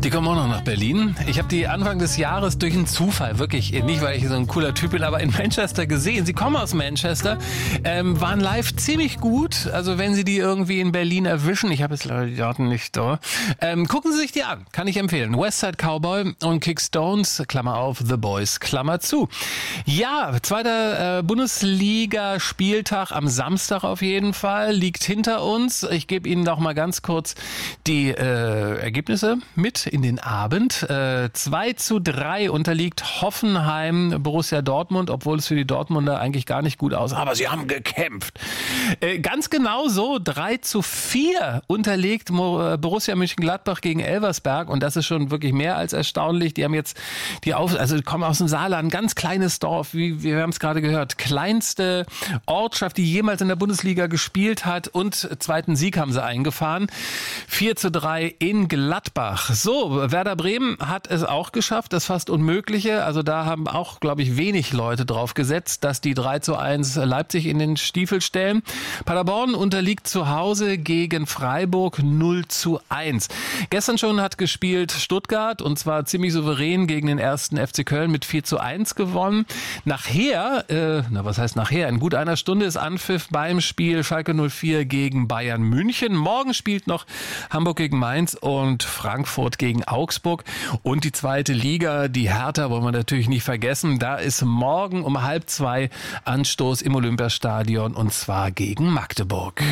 Die kommen auch noch nach Berlin. Ich habe die Anfang des Jahres durch einen Zufall, wirklich nicht, weil ich so ein cooler Typ bin, aber in Manchester gesehen. Sie kommen aus Manchester, waren live ziemlich gut. Also wenn Sie die irgendwie in Berlin erwischen, ich habe jetzt leider die Daten nicht da, gucken Sie sich die an, kann ich empfehlen. Westside Cowboy und Kick Stones, Klammer auf, The Boys, Klammer zu. Ja, zweiter Bundesliga-Spieltag am Samstag auf jeden Fall, liegt hinter uns. Ich gebe Ihnen noch mal ganz kurz die Ergebnisse mit in den Abend. 2:3 unterliegt Hoffenheim Borussia Dortmund, obwohl es für die Dortmunder eigentlich gar nicht gut aussah. Aber sie haben gekämpft. Ganz genau so, 3:4 unterliegt Borussia Mönchengladbach gegen Elversberg. Und das ist schon wirklich mehr als erstaunlich. Die haben jetzt kommen aus dem Saarland, ganz kleines Dorf, wie wir haben es gerade gehört. Kleinste Ortschaft, die jemals in der Bundesliga gespielt hat. Und zweiten Sieg haben sie eingefahren. 4:3 in Gladbach. So, Werder Bremen hat es auch geschafft, das fast Unmögliche. Also da haben auch, glaube ich, wenig Leute drauf gesetzt, dass die 3:1 Leipzig in den Stiefel stellen. Paderborn unterliegt zu Hause gegen Freiburg 0:1. Gestern schon hat gespielt Stuttgart und zwar ziemlich souverän gegen den ersten FC Köln mit 4:1 gewonnen. Nachher, in gut einer Stunde ist Anpfiff beim Spiel Schalke 04 gegen Bayern München. Morgen spielt noch Hamburg gegen Mainz und Frankfurt gegen Augsburg. Und die zweite Liga, die Hertha, wollen wir natürlich nicht vergessen. Da ist morgen um 1:30 Anstoß im Olympiastadion und zwar gegen Magdeburg.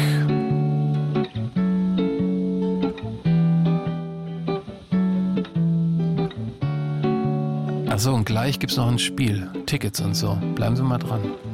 Achso, und gleich gibt's noch ein Spiel. Tickets und so. Bleiben Sie mal dran.